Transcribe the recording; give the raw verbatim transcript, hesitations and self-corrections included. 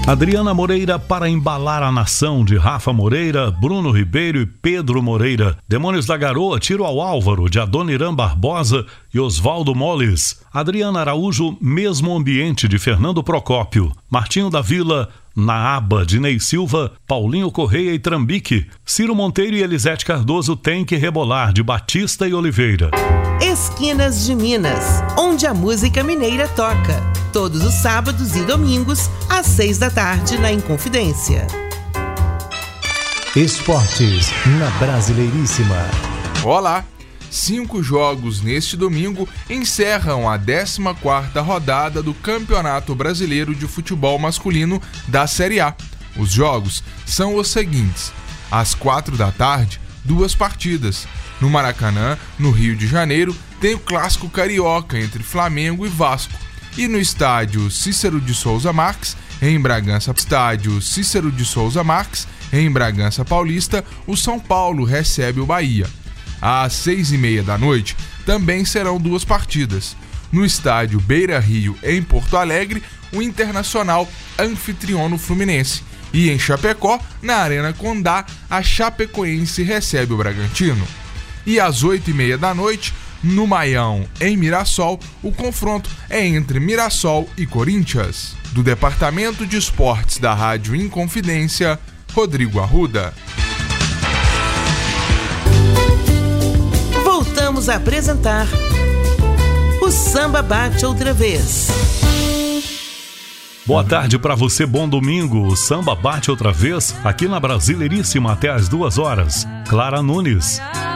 Adriana Moreira para embalar a nação, de Rafa Moreira, Bruno Ribeiro e Pedro Moreira. Demônios da Garoa, Tiro ao Álvaro, de Adoniran Barbosa e Oswaldo Moles. Adriana Araújo, Mesmo Ambiente, de Fernando Procópio. Martinho da Vila, Na Aba, de Ney Silva, Paulinho Correia e Trambique. Ciro Monteiro e Elisete Cardoso, Tem que Rebolar, de Batista e Oliveira. Esquinas de Minas, onde a música mineira toca. Todos os sábados e domingos, às seis da tarde, na Inconfidência. Esportes, na Brasileiríssima. Olá! Cinco jogos neste domingo encerram a décima quarta rodada do Campeonato Brasileiro de Futebol Masculino da Série A. Os jogos são os seguintes: às quatro da tarde, duas partidas. No Maracanã, no Rio de Janeiro, tem o clássico carioca entre Flamengo e Vasco. E no estádio Cícero de Souza Marques, em Bragança, estádio Cícero de Souza Marques, em Bragança Paulista, o São Paulo recebe o Bahia. Às seis e meia da noite, também serão duas partidas. No estádio Beira Rio, em Porto Alegre, o Internacional anfitrião no Fluminense. E em Chapecó, na Arena Condá, a Chapecoense recebe o Bragantino. E às oito e meia da noite, no Maião, em Mirassol, o confronto é entre Mirassol e Corinthians. Do Departamento de Esportes da Rádio Inconfidência, Rodrigo Arruda. Voltamos a apresentar o Samba Bate Outra Vez. Boa tarde para você, bom domingo. O Samba Bate Outra Vez, aqui na Brasileiríssima até às duas horas. Clara Nunes.